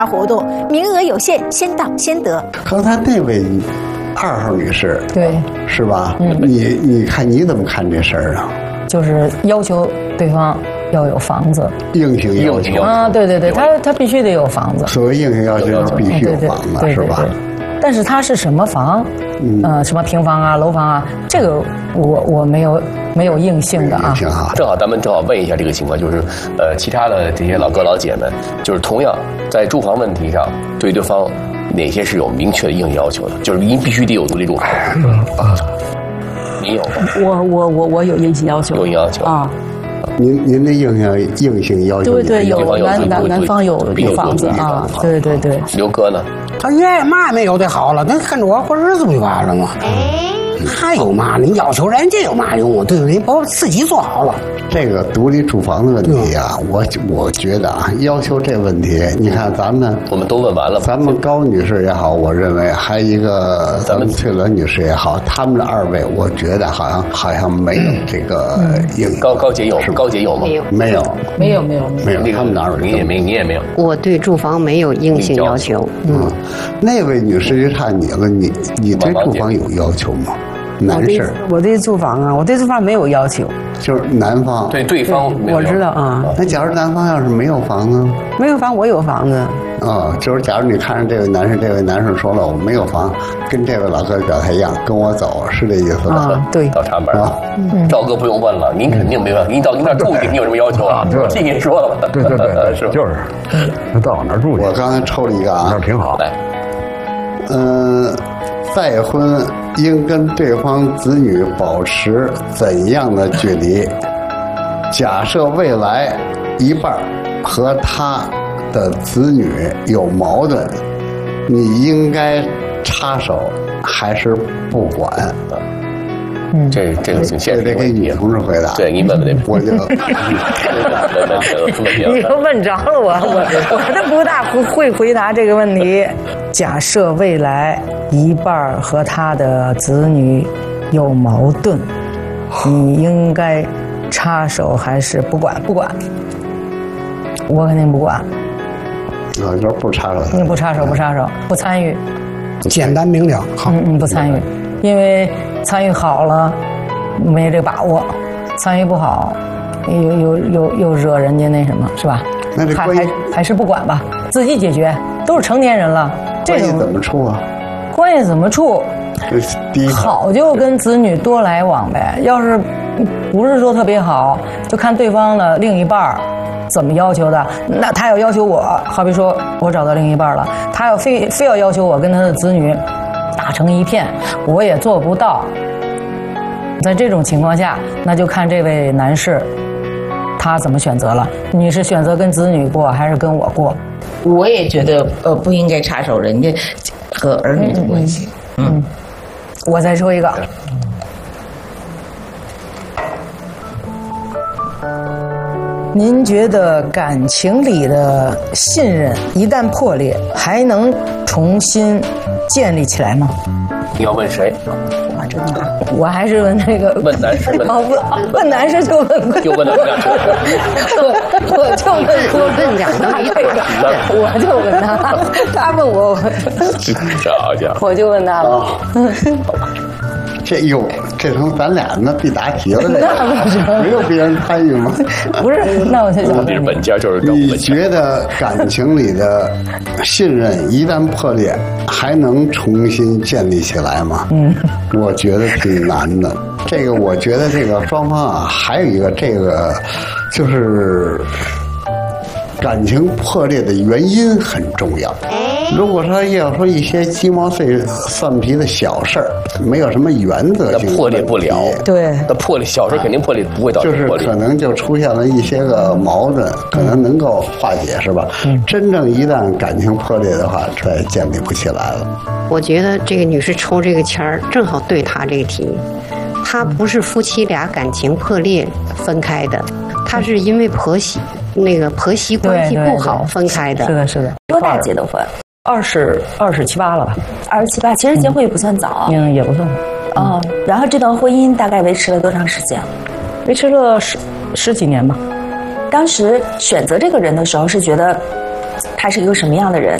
活动，名额有限，先到先得。 刚才那位2号女士， 对， 是吧？你看你怎么看这事儿啊？ 就是要求对方要有房子， 硬性要求啊，对对对，他必须得有房子。 所谓硬性要求就是必须有房子，是吧？ 但是它是什么房？什么平房啊、楼房啊，这个我没有硬性的啊。 正好咱们问一下这个情况，就是其他的这些老哥老姐们，就是同样在住房问题上对对方哪些是有明确的硬性要求的，就是您必须得有独立住房。您有吗？ 我有硬性要求。 有硬要求啊。 您的硬性要求？ 对，有男方有房子啊。对。 刘哥呢？ 他爷嘛也没有的好了，那跟着我过日子不就完了吗？还有嘛？你要求人家有嘛用啊？对不对？把我自己做好了。 这个独立住房的问题啊，我觉得啊，要求这问题，你看我们都问完了， 咱们高女士也好，我认为还一个咱们翠兰女士也好，他们的2位，我觉得好像没有这个硬。 高姐有吗？ 没有， 他们2位你也没有。 我对住房没有硬性要求。 那位女士就差你了，你对住房有要求吗？男士， 我对住房啊，我对住房没有要求， 就是男方对方没有。 我知道啊。 那假如男方要是没有房呢？ 没有房，我有房子。 就是假如你看着这位男士说了我没有房，跟这位老哥表态一样，跟我走，是这意思吧？ 对， 到插门啊。赵哥不用问了，您肯定没问，您到您那住去，你有什么要求啊？替您说了。 对，是就是，到我那住去。 我刚才抽了一个啊， 那挺好。 来， 再婚应跟对方子女保持怎样的距离？假设未来一半和他的子女有矛盾，你应该插手还是不管？ 这个挺现实。 得给女同志回答。 对，您问这， 我就你都问着了我都不大会回答这个问题。假设未来一半和他的子女有矛盾，你应该插手还是不管？不管，我肯定不管。 就是不插手。 你不插手，不参与。 简单明了，好。 不参与，因为参与好了没这把握，参与不好又惹人家那什么，是吧？ 那这还是不管吧，自己解决，都是成年人了。 关系怎么处啊？ 关系怎么处？好就跟子女多来往呗。要是不是说特别好，就看对方的另一半怎么要求的。那他要求我，好比说我找到另一半了，他要非要求我跟他的子女打成一片，我也做不到。在这种情况下，那就看这位男士他怎么选择了。你是选择跟子女过还是跟我过？ 我也觉得不应该插手人家和儿女的关系。 我再说一个。您觉得感情里的信任一旦破裂，还能重新建立起来吗？ 你要问谁？ 我还是问那个。 问男士。 问男士就问。 就问男士。 我就问两个一对的， 我就问他，他问我， 这家伙， 我就问他了。 这成咱俩那必答题了。 那没有别人参与吗？ 不是，那我就讲。 你是本家就是你觉得感情里的信任一旦破裂，还能重新建立起来吗？我觉得挺难的。这个我觉得这个双方啊，还有一个这个就是感情破裂的原因很重要。如果说要说一些鸡毛蒜皮的小事儿，没有什么原则性， 破裂不了。 对， 那破裂小事肯定破裂不会导致破裂， 就是可能就出现了一些个矛盾，可能能够化解，是吧？真正一旦感情破裂的话，这也建立不起来了。 我觉得这个女士抽这个签儿正好对她这个题，她不是夫妻俩感情破裂分开的，她是因为婆媳关系不好分开的。 是的。 多大结的婚 ？27、28了吧 ？27、28，其实结婚也不算早。 也不算。 然后这段婚姻大概维持了多长时间？ 维持了十几年吧。 当时选择这个人的时候是觉得他是一个什么样的人？